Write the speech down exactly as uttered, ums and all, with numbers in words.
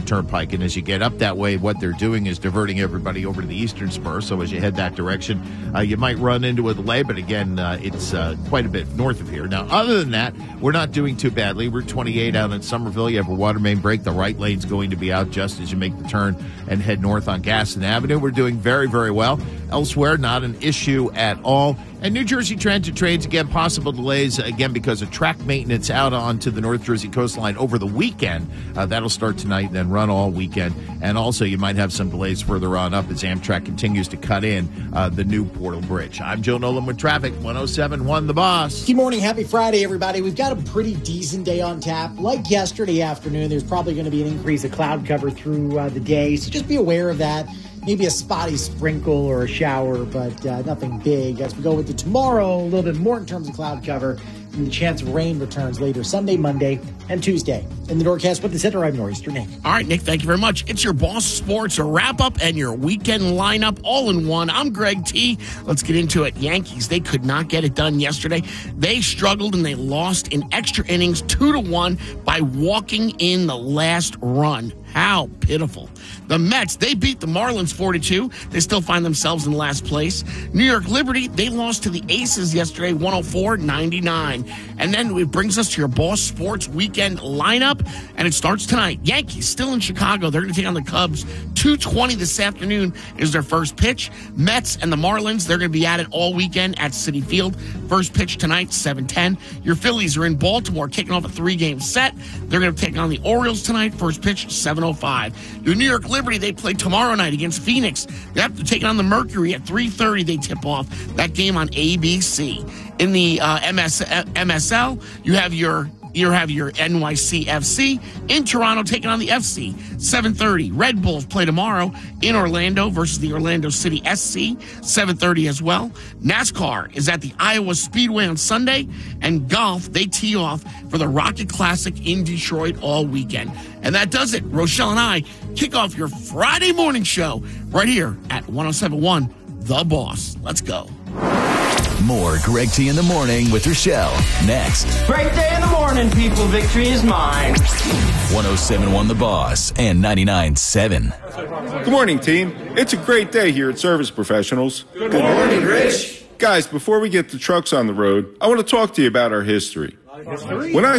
Turnpike. And as you get up that way, what they're doing is diverting everybody over to the eastern spur. So as you head that direction, uh, you might run into a delay. But again, uh, it's uh, quite a bit north of here. Now, other than that, we're not doing too badly. Route twenty-eight out in Somerville, you have a water main break. The right lane's going to be out just as you make the turn and head north on Gaston Avenue. We're doing very, very well. Elsewhere, not an issue at all. And New Jersey Transit trains, again, possible delays, again, because of track maintenance out onto the North Jersey coastline over the weekend. Uh, that'll start tonight and then run all weekend. And also, you might have some delays further on up as Amtrak continues to cut in uh, the new Portal Bridge. I'm Joe Nolan with traffic, one oh seven point one The Boss. Good morning. Happy Friday, everybody. We've got a pretty decent day on tap. Like yesterday afternoon, there's probably going to be an increase of cloud cover through uh, the day, so just be aware of that. Maybe a spotty sprinkle or a shower, but uh, nothing big. As we go into tomorrow, a little bit more in terms of cloud cover, and the chance of rain returns later Sunday, Monday, and Tuesday. In the Norcast with the Center, I'm Nor'easter Nick. All right, Nick, thank you very much. It's your Boss Sports wrap-up and your weekend lineup all in one. I'm Greg T. Let's get into it. Yankees, they could not get it done yesterday. They struggled and they lost in extra innings two to one by walking in the last run. How pitiful. The Mets, they beat the Marlins four to two. They still find themselves in last place. New York Liberty, they lost to the Aces yesterday, one oh four ninety-nine. And then it brings us to your Boss Sports weekend lineup, and it starts tonight. Yankees still in Chicago. They're going to take on the Cubs. two twenty this afternoon is their first pitch. Mets and the Marlins, they're going to be at it all weekend at Citi Field. First pitch tonight, seven ten. Your Phillies are in Baltimore, kicking off a three-game set. They're going to take on the Orioles tonight. First pitch, seven oh five. Your New York Liberty, they play tomorrow night against Phoenix. They have to take on the Mercury at three thirty. They tip off that game on A B C. In the uh, M S, M S L, you have your you have your N Y C F C in Toronto taking on the F C. seven thirty. Red Bulls play tomorrow in Orlando versus the Orlando City S C. seven thirty as well. NASCAR is at the Iowa Speedway on Sunday. And golf, they tee off for the Rocket Classic in Detroit all weekend. And that does it. Rochelle and I kick off your Friday morning show right here at one oh seven point one The Boss. Let's go. More Greg T in the morning with Rochelle. Next. Great day in the morning, people. Victory is mine. one oh seven point one The Boss and ninety-nine point seven. Good morning, team. It's a great day here at Service Professionals. Good morning, Rich. Guys, before we get the trucks on the road, I want to talk to you about our history. When I